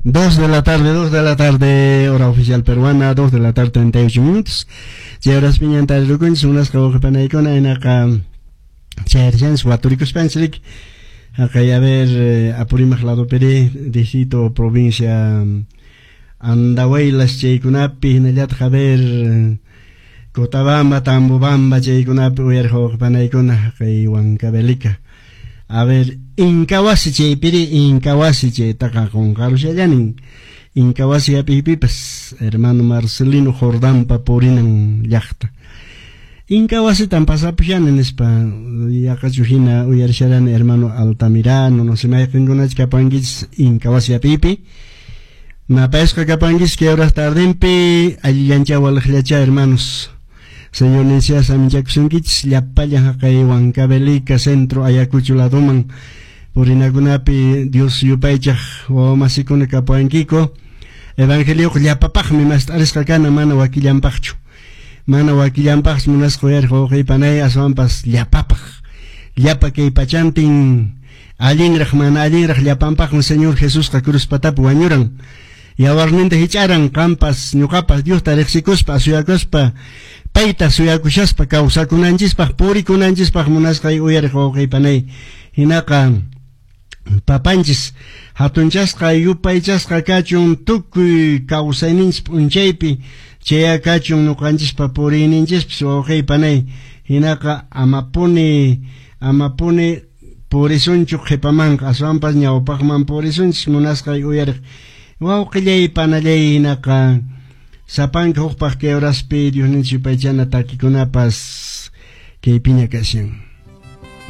2 de la tarde, hora oficial peruana, 2 de la tarde, 38 minutos. Y ahora es piñanta de Rucun, son las que panaicona en acá, Cherchens, Guaturicus Pensilic, acá ya ver, Apurimach Lado Pere, distrito, provincia, Andahuay, las Cheikunapi, Neliat Javer, Cotabamba, Tambobamba, Cheikunapi, Uerjo, Panaicona, Huancabelica. A ver, Inkawasi Cheipiri, Inkawasi Cheitaka con Carlos Yanin, Inkawasi Apipipas, hermano Marcelino Jordán Papurinan Yachta. Inkawasi tan pasapian en Espa, Yakachujina, Uyarsharan, hermano Altamirano, no se me ha ninguna escapangis, Inkawasi Apipi. Na pesca capangis que ahora tardempe, allí yanchawaljacha, hermanos. Señor Necia Samjaksungits, Yapaya Hakai Huancabelica, Centro Ayacuchuladuman, Purinagunapi, Dios Yupaychak, o Masicune Capoanquico, Evangelio Yapapach, mi mastares Cacana, Mana Waquillampachu, Mana Waquillampach, Munascoer, Jorge Panay, Aswampas, Yapapach, Yapake Pachantin, Alinrach, Alinrach, Yapampach, un Señor Jesús, Cacruz Patapu, Añuran. Y awarnente hicharan campas, ñucapas, Dios tarexicuspa, suyacuspa, paita suyacushaspa, causa kunanchispa, puri kunanchispa, munascay uyarjo panay, hinaka, papanchis, hatunchasca, yupaychasca, cachun, tukuy, causainins punchaypi, chea cachun, nukanchispa, purininchispis, ojay panay, hinaka, amapuni, purisunchu, jepamanca, aswampas, ñaupagman, purisunchis, munascay uyarj. Wow, que panalei naka sapan que hojas que horas pedios ni chupaychana taquikunapas que piña casión.